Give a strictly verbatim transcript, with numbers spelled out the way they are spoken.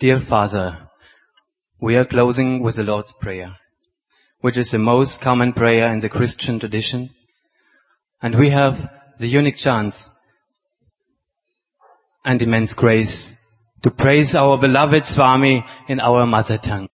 Dear Father, we are closing with the Lord's Prayer, which is the most common prayer in the Christian tradition, and we have the unique chance and immense grace to praise our beloved Swami in our mother tongue.